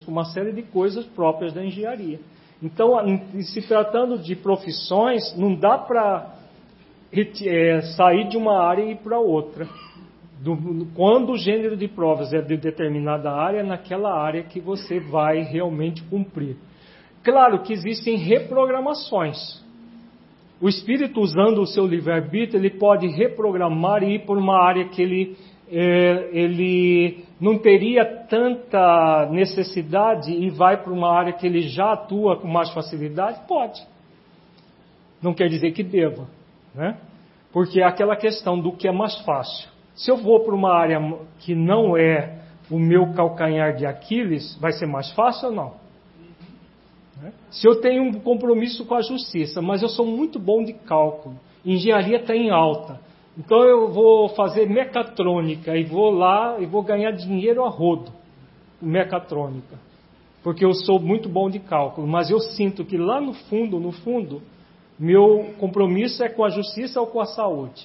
físico, uma série de coisas próprias da engenharia. Então, se tratando de profissões, não dá para sair de uma área e ir para outra. Quando o gênero de provas é de determinada área, naquela área que você vai realmente cumprir. Claro que existem reprogramações. O espírito, usando o seu livre-arbítrio, ele pode reprogramar e ir por uma área que ele não teria tanta necessidade e vai para uma área que ele já atua com mais facilidade? Pode. Não quer dizer que deva, né? Porque é aquela questão do que é mais fácil. Se eu vou para uma área que não é o meu calcanhar de Aquiles, vai ser mais fácil ou não? Se eu tenho um compromisso com a justiça, mas eu sou muito bom de cálculo, engenharia está em alta, então eu vou fazer mecatrônica e vou lá e vou ganhar dinheiro a rodo, mecatrônica, porque eu sou muito bom de cálculo, mas eu sinto que lá no fundo, meu compromisso é com a justiça ou com a saúde.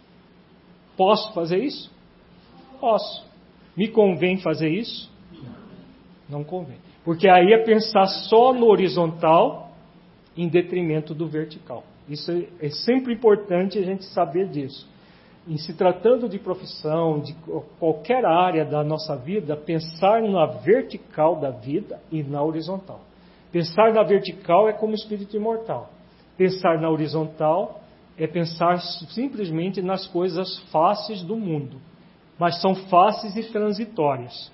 Posso fazer isso? Posso. Me convém fazer isso? Não convém. Porque aí é pensar só no horizontal em detrimento do vertical. Isso é sempre importante a gente saber disso. Em se tratando de profissão, de qualquer área da nossa vida, pensar na vertical da vida e na horizontal. Pensar na vertical é como espírito imortal. Pensar na horizontal é pensar simplesmente nas coisas fáceis do mundo. Mas são fáceis e transitórias.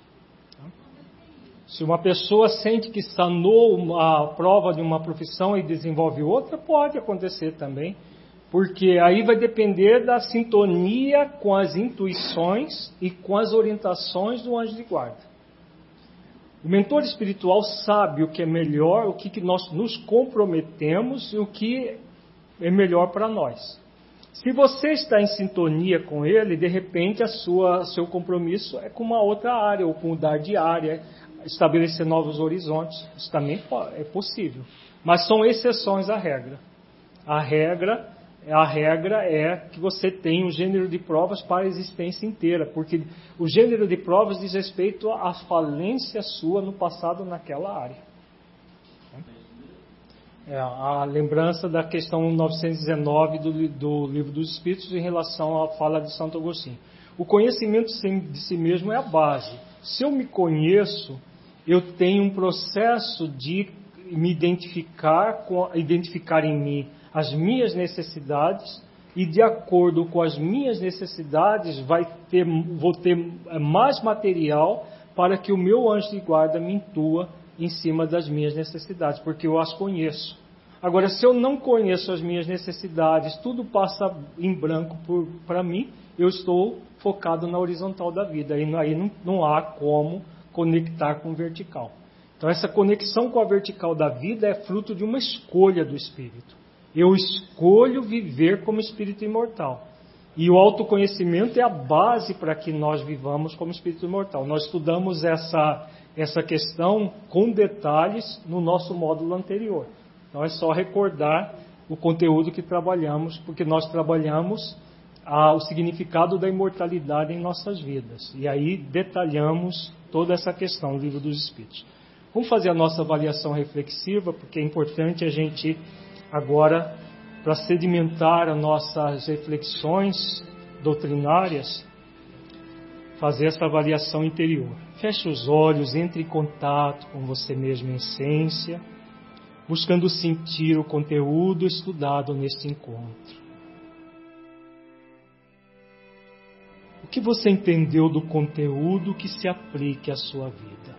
Se uma pessoa sente que sanou a prova de uma profissão e desenvolve outra, pode acontecer também, porque aí vai depender da sintonia com as intuições e com as orientações do anjo de guarda. O mentor espiritual sabe o que é melhor, o que nós nos comprometemos e o que é melhor para nós. Se você está em sintonia com ele, de repente seu compromisso é com uma outra área, ou com mudar de área, estabelecer novos horizontes. Isso também é possível. Mas são exceções à regra. A regra é que você tem um gênero de provas para a existência inteira, porque o gênero de provas diz respeito à falência sua no passado naquela área. A lembrança da questão 919 do Livro dos Espíritos em relação à fala de Santo Agostinho. O conhecimento de si mesmo é a base. Se eu me conheço, eu tenho um processo de me identificar em mim as minhas necessidades, e de acordo com as minhas necessidades vou ter mais material para que o meu anjo de guarda me intua em cima das minhas necessidades, porque eu as conheço. Agora, se eu não conheço as minhas necessidades, tudo passa em branco para mim, eu estou focado na horizontal da vida, e aí não há como conectar com o vertical. Então, essa conexão com a vertical da vida é fruto de uma escolha do espírito. Eu escolho viver como espírito imortal. E o autoconhecimento é a base para que nós vivamos como espírito imortal. Nós estudamos essa questão com detalhes no nosso módulo anterior. Então é só recordar o conteúdo que trabalhamos, porque nós trabalhamos o significado da imortalidade em nossas vidas. E aí detalhamos toda essa questão no Livro dos Espíritos. Vamos fazer a nossa avaliação reflexiva, porque é importante a gente agora, para sedimentar as nossas reflexões doutrinárias, fazer essa avaliação interior. Feche os olhos, entre em contato com você mesmo em essência, buscando sentir o conteúdo estudado neste encontro. O que você entendeu do conteúdo que se aplique à sua vida?